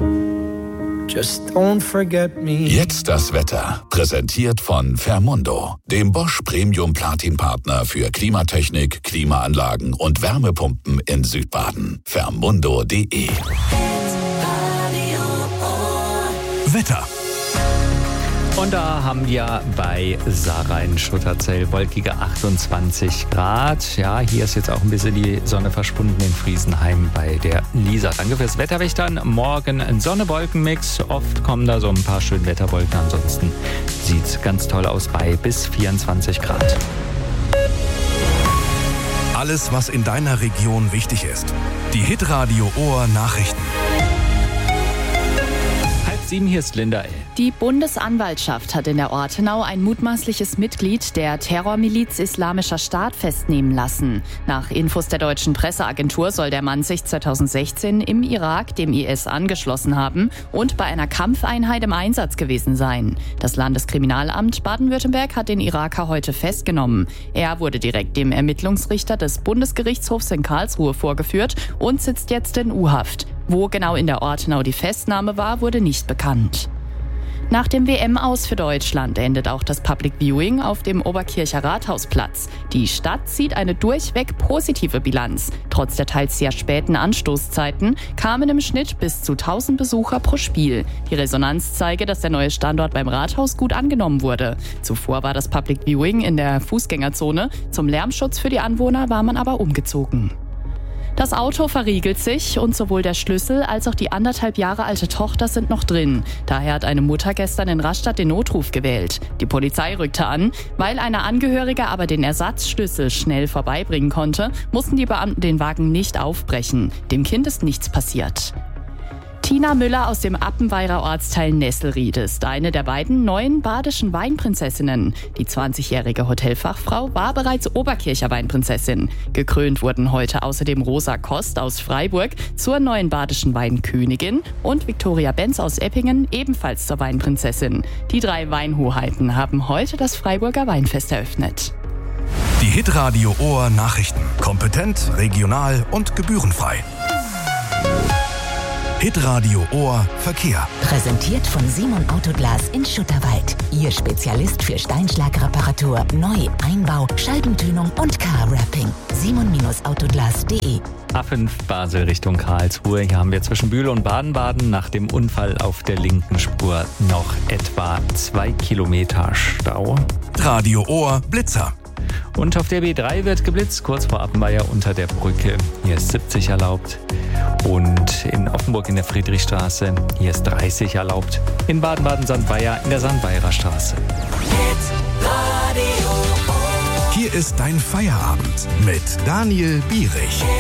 Just don't forget me. Jetzt das Wetter. Präsentiert von Fermundo, dem Bosch Premium Platin Partner für Klimatechnik, Klimaanlagen und Wärmepumpen in Südbaden. Fermundo.de. Wetter. Und da haben wir bei Sarah in Schutterzell wolkige 28 Grad. Ja, hier ist jetzt auch ein bisschen die Sonne verschwunden in Friesenheim bei der Lisa. Danke fürs Wetterwächtern. Morgen ein Sonne-Wolken-Mix. Oft kommen da so ein paar schöne Wetterwolken. Ansonsten sieht es ganz toll aus bei bis 24 Grad. Alles, was in deiner Region wichtig ist. Die Hitradio Ohr Nachrichten. 6:30, hier ist Linda L. Die Bundesanwaltschaft hat in der Ortenau ein mutmaßliches Mitglied der Terrormiliz Islamischer Staat festnehmen lassen. Nach Infos der deutschen Presseagentur soll der Mann sich 2016 im Irak dem IS angeschlossen haben und bei einer Kampfeinheit im Einsatz gewesen sein. Das Landeskriminalamt Baden-Württemberg hat den Iraker heute festgenommen. Er wurde direkt dem Ermittlungsrichter des Bundesgerichtshofs in Karlsruhe vorgeführt und sitzt jetzt in U-Haft. Wo genau in der Ortenau die Festnahme war, wurde nicht bekannt. Nach dem WM-Aus für Deutschland endet auch das Public Viewing auf dem Oberkircher Rathausplatz. Die Stadt zieht eine durchweg positive Bilanz. Trotz der teils sehr späten Anstoßzeiten kamen im Schnitt bis zu 1000 Besucher pro Spiel. Die Resonanz zeige, dass der neue Standort beim Rathaus gut angenommen wurde. Zuvor war das Public Viewing in der Fußgängerzone. Zum Lärmschutz für die Anwohner war man aber umgezogen. Das Auto verriegelt sich und sowohl der Schlüssel als auch die 1,5 Jahre alte Tochter sind noch drin. Daher hat eine Mutter gestern in Rastatt den Notruf gewählt. Die Polizei rückte an. Weil eine Angehörige aber den Ersatzschlüssel schnell vorbeibringen konnte, mussten die Beamten den Wagen nicht aufbrechen. Dem Kind ist nichts passiert. Tina Müller aus dem Appenweirer Ortsteil Nesselried ist eine der beiden neuen badischen Weinprinzessinnen. Die 20-jährige Hotelfachfrau war bereits Oberkircher Weinprinzessin. Gekrönt wurden heute außerdem Rosa Kost aus Freiburg zur neuen badischen Weinkönigin und Viktoria Benz aus Eppingen ebenfalls zur Weinprinzessin. Die 3 Weinhoheiten haben heute das Freiburger Weinfest eröffnet. Die Hitradio Ohr Nachrichten. Kompetent, regional und gebührenfrei. Hitradio Ohr Verkehr. Präsentiert von Simon Autoglas in Schutterwald. Ihr Spezialist für Steinschlagreparatur, Neu-, Einbau, Scheibentönung und Car-Wrapping. simon-autoglas.de. A5 Basel Richtung Karlsruhe. Hier haben wir zwischen Bühl und Baden-Baden nach dem Unfall auf der linken Spur noch etwa 2 Kilometer Stau. Radio Ohr Blitzer. Und auf der B3 wird geblitzt, kurz vor Appenweier unter der Brücke. Hier ist 70 erlaubt. Und in Offenburg in der Friedrichstraße, hier ist 30 erlaubt. In Baden-Baden-Sandweier in der Sandweierer Straße. Hier ist dein Feierabend mit Daniel Bierich.